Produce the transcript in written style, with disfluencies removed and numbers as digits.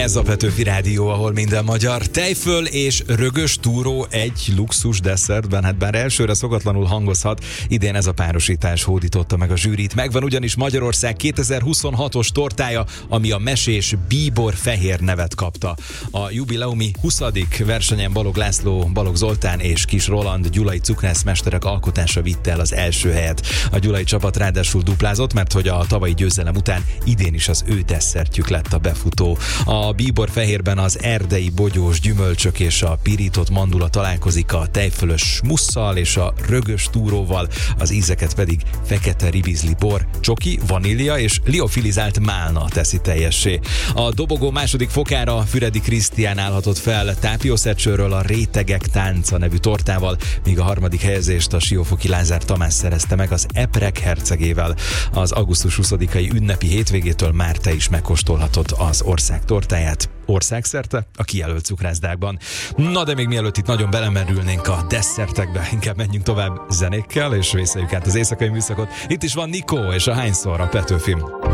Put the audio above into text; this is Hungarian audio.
Ez a Petőfi Rádió, ahol minden magyar. Tejföl és rögös túró egy luxus desszertben, hát bár elsőre szokatlanul hangozhat, idén ez a párosítás hódította meg a zsűrit. Megvan ugyanis Magyarország 2026-os tortája, ami a mesés Bíbor fehér nevet kapta. A jubileumi 20. versenyen Balog László, Balog Zoltán és Kis Roland gyulai cukrászmesterek alkotása vitte el az első helyet. A gyulai csapat ráadásul duplázott, mert hogy a tavalyi győzelem után idén is az ő desszertjük lett a befutó. A Bíbor fehérben az erdei bogyós gyümölcsök és a pirított mandula találkozik a tejfölös musszal és a rögös túróval, az ízeket pedig fekete ribizli bor, csoki, vanília és liofilizált málna teszi teljessé. A dobogó második fokára Füredi Krisztián állhatott fel tápiószecsőről a Rétegek tánca nevű tortával, míg a harmadik helyezést a Siófoki Lázár Tamás szerezte meg az Eprek hercegével. Az augusztus 20-ai ünnepi hétvégétől már te is megkóstolhatod az ország tortáját országszerte a kijelölt cukrászdákban. Na de még mielőtt itt nagyon belemerülnénk a desszertekbe, inkább menjünk tovább zenékkel, és vészeljük át az éjszakai műszakot. Itt is van Nikó és a Hányszor a Petőfim.